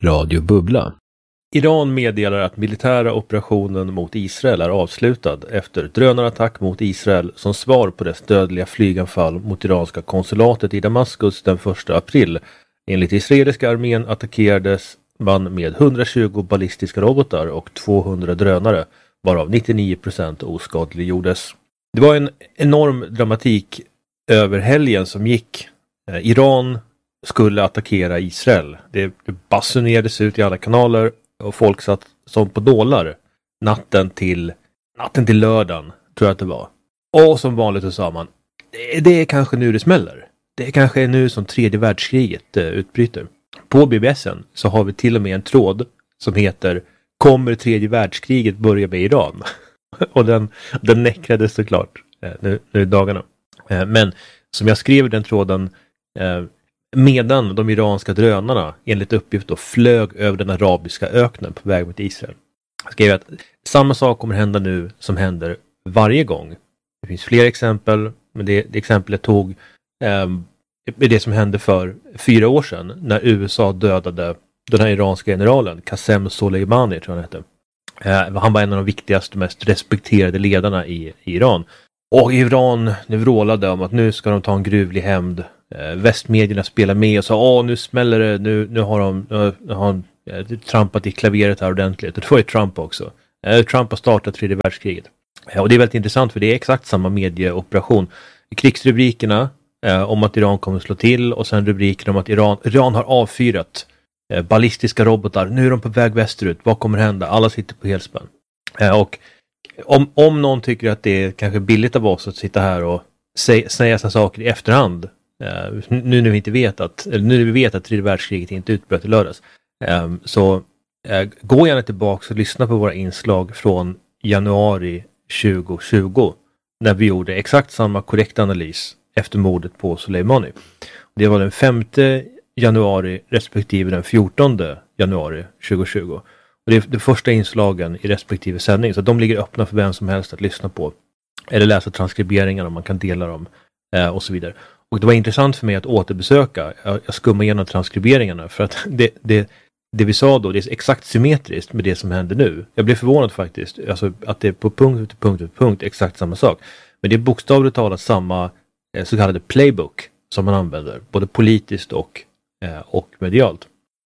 Radio Bubbla. Iran meddelar att militära operationen mot Israel är avslutad efter drönarattack mot Israel som svar på dess dödliga flyganfall mot iranska konsulatet i Damaskus den 1 april. Enligt israeliska armén attackerades man med 120 ballistiska robotar och 200 drönare, varav 99% oskadliggjordes. Det var en enorm dramatik över helgen som gick. Iran skulle attackera Israel. Det basunerades ut i alla kanaler och folk satt som på nålar natten till lördagen, tror jag att det var. Och som vanligt så sa man, det är kanske nu det smäller. Det kanske är nu som tredje världskriget utbryter. På BBSen så har vi till och med en tråd som heter "Kommer tredje världskriget börja med Iran?" Och den näckrades såklart nu i dagarna. Men som jag skrev i den tråden, medan de iranska drönarna enligt uppgift då flög över den arabiska öknen på väg mot Israel. Jag skrev att samma sak kommer hända nu som händer varje gång. Det finns fler exempel, men det exempel jag tog är det som hände för 4 år sedan när USA dödade den här iranska generalen Qasem Soleimani, tror jag han hette. Han var en av de viktigaste, mest respekterade ledarna i Iran. Och Iran vrålade om att nu ska de ta en gruvlig hämnd. Västmedierna spelar med och sa nu smäller det, nu har de trampat i klaveret här ordentligt. Det var ju Trump också. Trump har startat tredje världskriget. Och det är väldigt intressant för det är exakt samma medieoperation. Krigsrubrikerna om att Iran kommer att slå till och sen rubriker om att Iran har avfyrat ballistiska robotar. Nu är de på väg västerut. Vad kommer hända? Alla sitter på helspänn. Och om någon tycker att det är kanske billigt av oss att sitta här och säga sådana saker i efterhand, nu när vi vet att tredje världskriget inte utbröt i lördags, så gå gärna tillbaka och lyssna på våra inslag från januari 2020 när vi gjorde exakt samma korrekt analys efter mordet på Soleimani. Det var den 5 januari respektive den 14 januari 2020. Och det är de första inslagen i respektive sändning, så de ligger öppna för vem som helst att lyssna på eller läsa transkriberingar om man kan dela dem och så vidare. Och det var intressant för mig att återbesöka. Jag skummade igenom transkriberingarna för att det vi sa då, det är exakt symmetriskt med det som händer nu. Jag blev förvånad faktiskt, alltså att det är på punkt efter punkt exakt samma sak. Men det är bokstavligt talat samma så kallade playbook som man använder, både politiskt och medialt.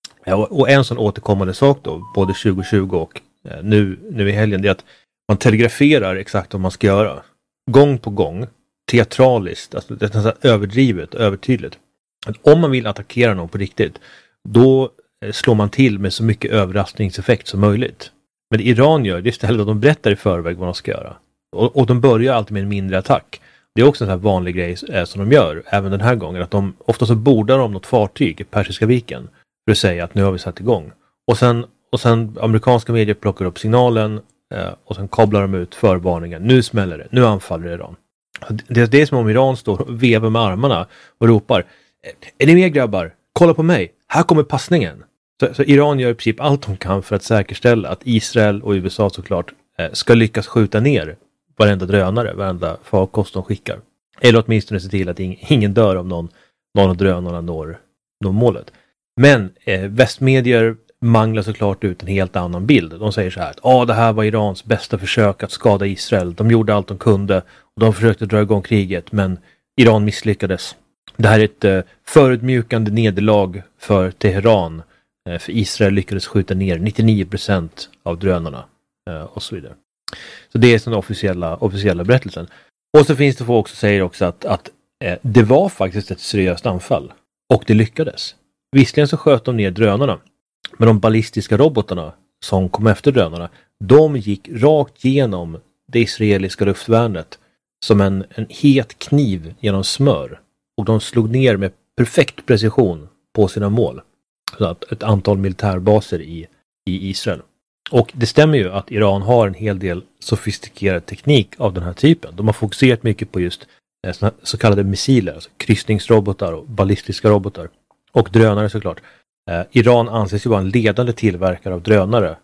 Och en sån återkommande sak då, både 2020 och nu i helgen, det är att man telegraferar exakt vad man ska göra. Gång på gång, teatraliskt, alltså det är nästan överdrivet, övertydligt. Att om man vill attackera någon på riktigt, då slår man till med så mycket överraskningseffekt som möjligt. Men det Iran gör, det är istället att de berättar i förväg vad de ska göra. Och de börjar alltid med en mindre attack. Det är också en sån här vanlig grej som de gör, även den här gången, att de ofta så bordar de något fartyg i Persiska viken för att säga att nu har vi satt igång. Och sen amerikanska medier plockar upp signalen och sen kablar de ut förvarningen. Nu smäller det, nu anfaller Iran. Det är som om Iran står och vevar med armarna och ropar: är ni med grabbar? Kolla på mig, här kommer passningen. Så Iran gör i princip allt de kan för att säkerställa att Israel och USA såklart ska lyckas skjuta ner varenda drönare, varenda farkost de skickar. Eller åtminstone se till att ingen dör om någon av drönarna når målet. Men västmedier manglar såklart ut en helt annan bild. De säger så här att det här var Irans bästa försök att skada Israel. De gjorde allt de kunde och de försökte dra igång kriget, men Iran misslyckades. Det här är ett förutmjukande nederlag för Teheran. För Israel lyckades skjuta ner 99% av drönarna och så vidare. Så det är den officiella berättelsen. Och så finns det folk som säger också att det var faktiskt ett seriöst anfall. Och det lyckades. Visserligen så sköt de ner drönarna. Men de ballistiska robotarna som kom efter drönarna, de gick rakt genom det israeliska luftvärnet som en het kniv genom smör. Och de slog ner med perfekt precision på sina mål. Så att ett antal militärbaser i Israel. Och det stämmer ju att Iran har en hel del sofistikerad teknik av den här typen. De har fokuserat mycket på just så kallade missiler, alltså kryssningsrobotar och ballistiska robotar. Och drönare såklart. Iran anses ju vara en ledande tillverkare av drönare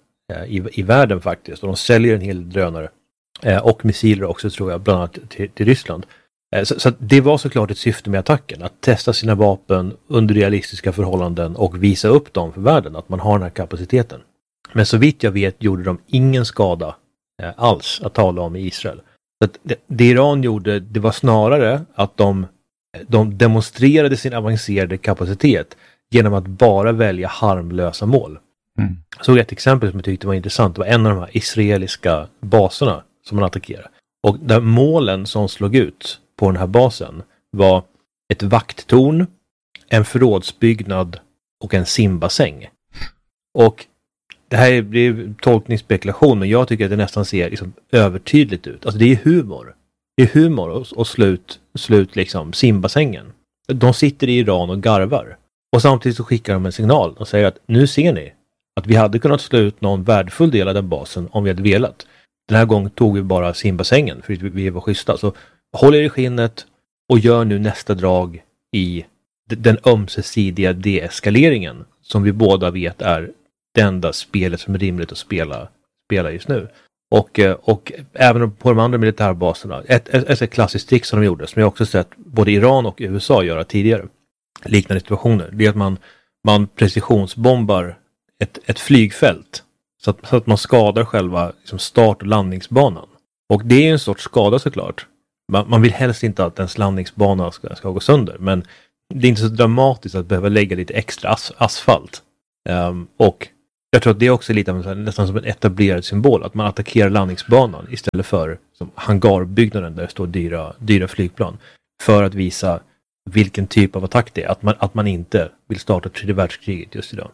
i världen faktiskt. Och de säljer en hel del drönare och missiler också, tror jag, bland annat till Ryssland. Så att det var såklart ett syfte med attacken, att testa sina vapen under realistiska förhållanden och visa upp dem för världen, att man har den här kapaciteten. Men så vitt jag vet gjorde de ingen skada alls att tala om i Israel. Så att det Iran gjorde, det var snarare att de demonstrerade sin avancerade kapacitet genom att bara välja harmlösa mål. Jag såg ett exempel som jag tyckte var intressant. Det var en av de här israeliska baserna som man attackerade. Och där målen som slog ut på den här basen var ett vakttorn, en förrådsbyggnad och en simbassäng. Och det här blir tolkningsspekulation, men jag tycker att det nästan ser liksom övertydligt ut. Alltså det är humor. Det är humor och slut liksom simbassängen. De sitter i Iran och garvar. Och samtidigt så skickar de en signal och säger att nu ser ni att vi hade kunnat slå ut någon värdefull del av den basen om vi hade velat. Den här gången tog vi bara simbassängen för att vi var schyssta. Så håll er i skinnet och gör nu nästa drag i den ömsesidiga deeskaleringen som vi båda vet är det enda spelet som är rimligt att spela just nu. Och även på de andra militärbaserna, ett klassiskt trick som de gjorde, som jag också sett både Iran och USA göra tidigare, liknande situationer, det är att man precisionsbombar ett flygfält så att man skadar själva liksom start- och landningsbanan. Och det är en sorts skada såklart. Man vill helst inte att ens landningsbana ska gå sönder, men det är inte så dramatiskt att behöva lägga lite extra asfalt. Och jag tror att det är också lite nästan som en etablerad symbol, att man attackerar landningsbanan istället för som hangarbyggnaden där det står dyra flygplan, för att visa vilken typ av attack det är, att man inte vill starta tredje världskriget just idag.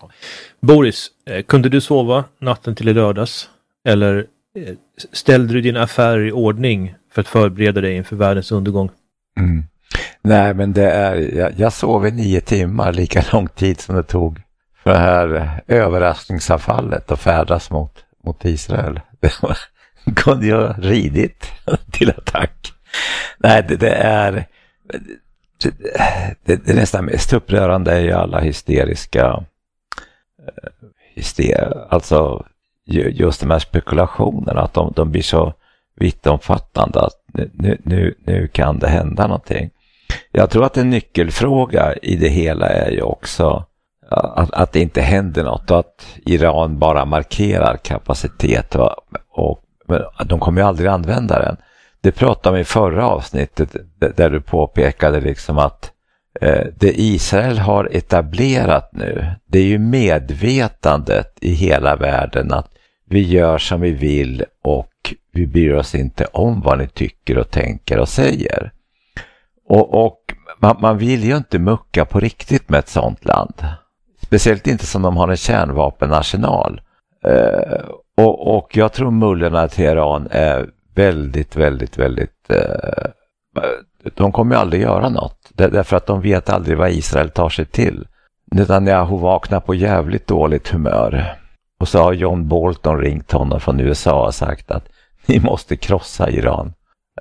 Boris, kunde du sova natten till i lördags? Eller ställde du dina affärer i ordning för att förbereda dig inför världens undergång? Nej, men jag sov i 9 timmar, lika lång tid som det tog för det här överraskningsanfallet och färdas mot Israel. Det kunde ju ridit till attack. Nej, det är nästan mest upprörande är ju alla hysteriska alltså just de här spekulationerna, att de blir så vittomfattande att nu kan det hända någonting. Jag tror att en nyckelfråga i det hela är ju också att det inte händer något och att Iran bara markerar kapacitet och de kommer ju aldrig använda den. Det pratade om i förra avsnittet där du påpekade liksom att det Israel har etablerat nu, det är ju medvetandet i hela världen att vi gör som vi vill och vi bryr oss inte om vad ni tycker och tänker och säger. Och man vill ju inte mucka på riktigt med ett sånt land. Speciellt inte som de har en kärnvapenarsenal. Och jag tror mullorna till Iran är väldigt de kommer ju aldrig göra något. Därför att de vet aldrig vad Israel tar sig till. Netanyahu vaknar på jävligt dåligt humör. Och så har John Bolton ringt honom från USA och sagt att ni måste krossa Iran.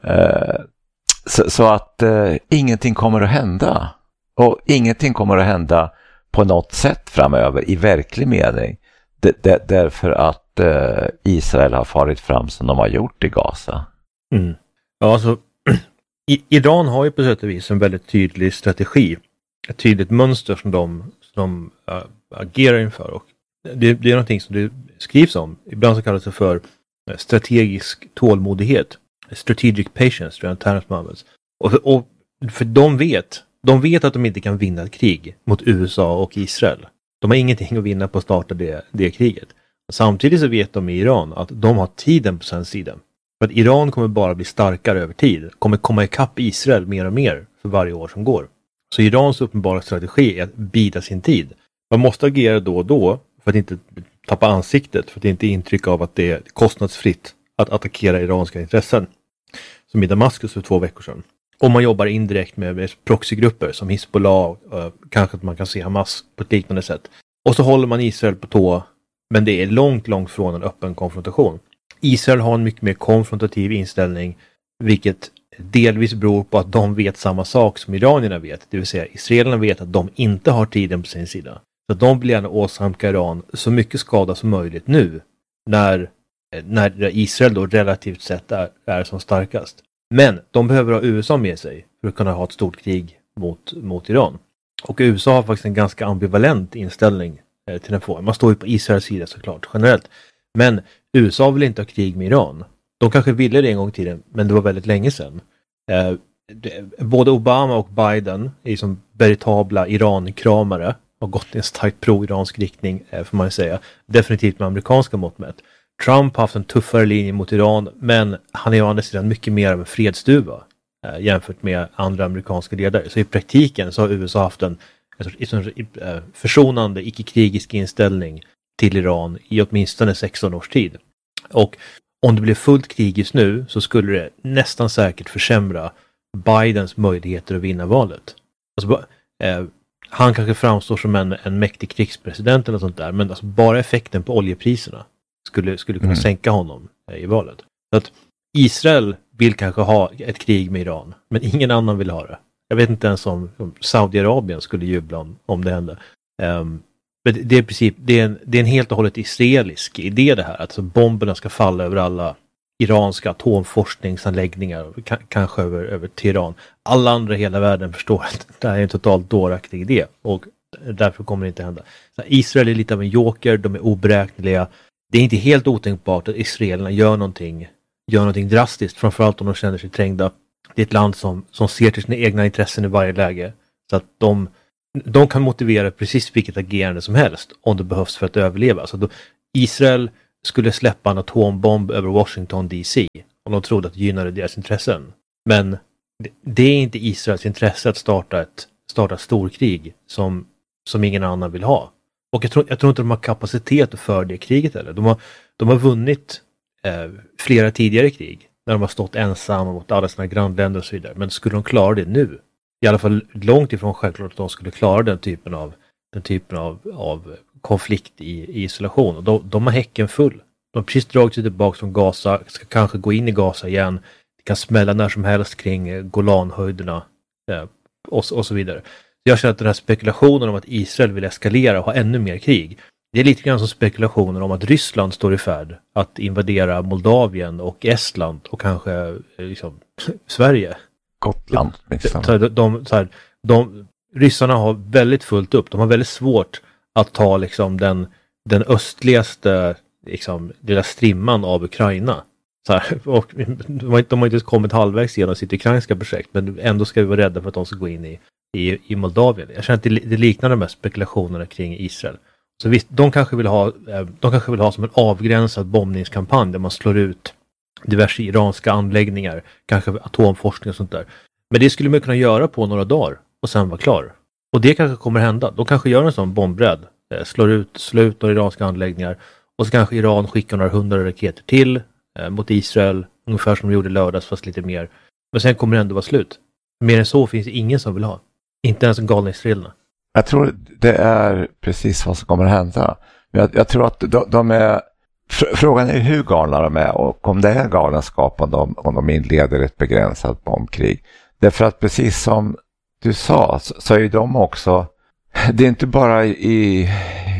Så att ingenting kommer att hända. Och ingenting kommer att hända på något sätt framöver i verklig mening. Därför att Israel har farit fram som de har gjort i Gaza. Ja, alltså Iran har ju på sätt och vis en väldigt tydlig strategi. Ett tydligt mönster som de agerar inför. Och det är någonting som det skrivs om. Ibland så kallas det för strategisk tålmodighet. Strategic patience, tror jag en term som används. Och för de vet att de inte kan vinna ett krig mot USA och Israel. De har ingenting att vinna på att starta det kriget. Samtidigt så vet de i Iran att de har tiden på sin sida. För att Iran kommer bara bli starkare över tid. Kommer komma ikapp Israel mer och mer för varje år som går. Så Irans uppenbara strategi är att bida sin tid. Man måste agera då och då för att inte tappa ansiktet. För att inte intryck av att det är kostnadsfritt att attackera iranska intressen. Som i Damaskus för 2 veckor sedan. Och man jobbar indirekt med proxygrupper som Hezbollah, kanske att man kan se Hamas på ett liknande sätt. Och så håller man Israel på tå, men det är långt från en öppen konfrontation. Israel har en mycket mer konfrontativ inställning, vilket delvis beror på att de vet samma sak som iranierna vet. Det vill säga, israelerna vet att de inte har tiden på sin sida. Så de vill gärna åsamka Iran så mycket skada som möjligt nu, när Israel då relativt sett är som starkast. Men de behöver ha USA med sig för att kunna ha ett stort krig mot Iran. Och USA har faktiskt en ganska ambivalent inställning till den frågan. Man står ju på Israels sida såklart, generellt. Men USA vill inte ha krig med Iran. De kanske ville det en gång i tiden, men det var väldigt länge sedan. Både Obama och Biden är som veritabla Iran-kramare. Har gått i en starkt pro-iransk riktning, får man säga. Definitivt med amerikanska mått mätt. Trump har haft en tuffare linje mot Iran, men han är å andra sidan mycket mer av en fredsduva jämfört med andra amerikanska ledare. Så i praktiken så har USA haft en försonande, icke-krigisk inställning till Iran i åtminstone 16 års tid. Och om det blir fullt krig just nu så skulle det nästan säkert försämra Bidens möjligheter att vinna valet. Alltså, han kanske framstår som en mäktig krigspresident eller sånt där, men alltså bara effekten på oljepriserna skulle kunna sänka honom i valet. Så att Israel vill kanske ha ett krig med Iran, men ingen annan vill ha det. Jag vet inte ens om Saudiarabien skulle jubla om det hände. Men det är i princip, det är en helt och hållet israelisk idé det här, att alltså bomberna ska falla över alla iranska atomforskningsanläggningar, kanske över Teheran. Alla andra i hela världen förstår att det här är en totalt dåraktig idé och därför kommer det inte hända. Så Israel är lite av en joker, de är oberäkneliga. Det är inte helt otänkbart att israelerna gör någonting drastiskt, framförallt om de känner sig trängda. Det är ett land som ser till sina egna intressen i varje läge, så att de kan motivera precis vilket agerande som helst om det behövs för att överleva. Så Israel skulle släppa en atombomb över Washington DC om de trodde att det gynnade deras intressen. Men det är inte Israels intresse att starta ett storkrig som ingen annan vill ha. Och jag tror inte de har kapacitet för det kriget heller. De har vunnit flera tidigare krig när de har stått ensamma mot alla sina grannländer och så vidare. Men skulle de klara det nu? I alla fall långt ifrån självklart att de skulle klara den typen av konflikt i isolation. Och de har häcken full. De har precis dragit sig tillbaka från Gaza, ska kanske gå in i Gaza igen. Det kan smälla när som helst kring Golanhöjderna och så vidare. Jag känner att den här spekulationen om att Israel vill eskalera och ha ännu mer krig, det är lite grann som spekulationer om att Ryssland står i färd att invadera Moldavien och Estland och kanske liksom Sverige. Gotland. Ryssarna har väldigt fullt upp. De har väldigt svårt att ta liksom den östligaste liksom, lilla strimman av Ukraina. Så här, och de har inte kommit halvvägs genom sitt ukrainska projekt, men ändå ska vi vara rädda för att de ska gå in i Moldavien. Jag känner att det liknar de här spekulationerna kring Israel. Så visst, de kanske vill ha som en avgränsad bombningskampanj där man slår ut diverse iranska anläggningar, kanske atomforskning och sånt där. Men det skulle man kunna göra på några dagar och sen vara klar. Och det kanske kommer hända. De kanske gör en sån bombräd, slår ut några iranska anläggningar och så kanske Iran skickar några 100 raketer till mot Israel, ungefär som de gjorde lördags fast lite mer. Men sen kommer det ändå vara slut. Mer än så finns det ingen som vill ha. Inte ens galna israelerna. Jag tror det är precis vad som kommer att hända. Jag tror att de är... Frågan är hur galna de är och om det är galenskap om de inleder ett begränsat bombkrig. Därför att precis som du sa så är ju de också... Det är inte bara i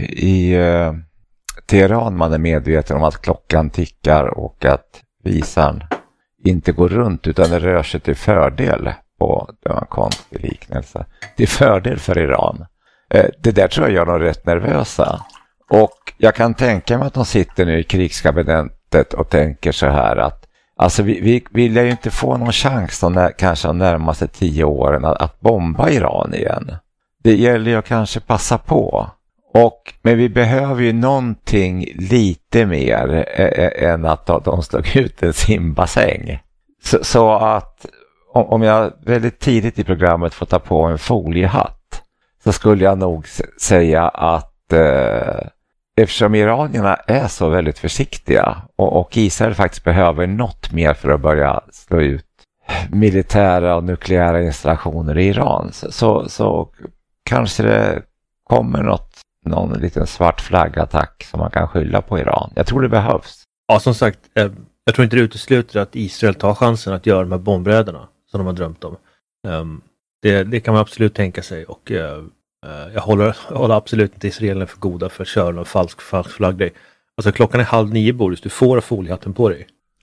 Teheran man är medveten om att klockan tickar och att visan inte går runt utan det rör sig till fördel på en konstig liknelse. Till fördel för Iran. Det där tror jag gör dem rätt nervösa. Och jag kan tänka mig att de sitter nu i krigskabinettet och tänker så här att alltså vi vill ju inte få någon chans kanske de närmaste 10 åren att bomba Iran igen. Det gäller ju att kanske passa på. Men vi behöver ju någonting lite mer än att de slog ut en simbassäng. Så att om jag väldigt tidigt i programmet får ta på en foliehatt så skulle jag nog säga att eftersom iranierna är så väldigt försiktiga och Israel faktiskt behöver något mer för att börja slå ut militära och nukleära installationer i Iran så kanske det kommer någon liten svart flaggattack som man kan skylla på Iran. Jag tror det behövs. Ja, som sagt, jag tror inte det utesluter att Israel tar chansen att göra de här bombräderna som de har drömt om. Det kan man absolut tänka sig och jag håller absolut inte israelerna för goda för att köra någon falsk flaggrej. Alltså klockan är 8:30 Boris, du får foliehatten på dig.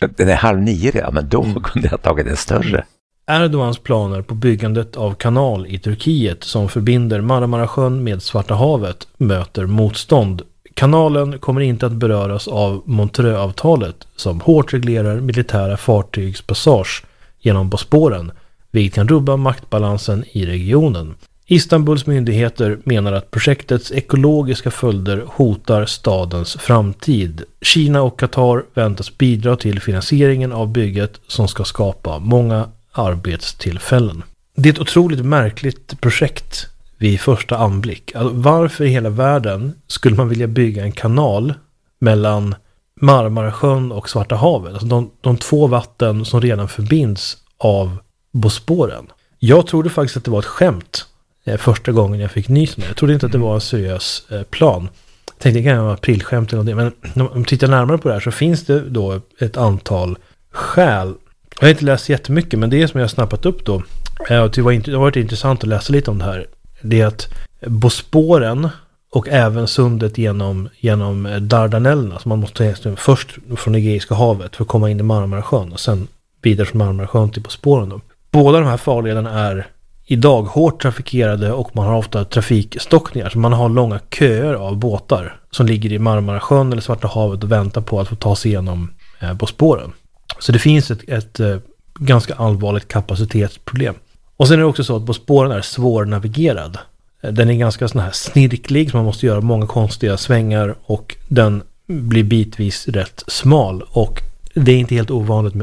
Den är 8:30 redan, men då kunde jag ha tagit en större. Erdogans planer på byggandet av kanal i Turkiet som förbinder Marmarasjön med Svarta havet möter motstånd. Kanalen kommer inte att beröras av Montreux-avtalet som hårt reglerar militära fartygs passage genom Bosporen, vilket kan rubba maktbalansen i regionen. Istanbuls myndigheter menar att projektets ekologiska följder hotar stadens framtid. Kina och Qatar väntas bidra till finansieringen av bygget som ska skapa många arbetstillfällen. Det är ett otroligt märkligt projekt vid första anblick. Alltså, varför i hela världen skulle man vilja bygga en kanal mellan Marmarasjön och Svarta havet? Alltså de två vatten som redan förbinds av Bosporen. Jag trodde faktiskt att det var ett skämt första gången jag fick nys med. Jag trodde inte att det var en seriös plan. Jag tänkte det kan vara aprilskämt eller någonting. Men om man tittar närmare på det här så finns det då ett antal skäl. Jag har inte läst jättemycket, men det som jag har snappat upp då, det har varit intressant att läsa lite om det här. Det är att Bosporen och även sundet genom Dardanellerna, som man måste ta först från Egeiska havet för att komma in i Marmarasjön och sen vidare från Marmarasjön till Bosporen då. Båda de här farlederna är idag hårt trafikerade och man har ofta trafikstockningar. Så man har långa köer av båtar som ligger i Marmarasjön eller Svarta havet och väntar på att få ta sig igenom Bosporen. Så det finns ett ganska allvarligt kapacitetsproblem. Och sen är det också så att Bosporen är svårnavigerad. Den är ganska sån här snirklig så man måste göra många konstiga svängar och den blir bitvis rätt smal och det är inte helt ovanligt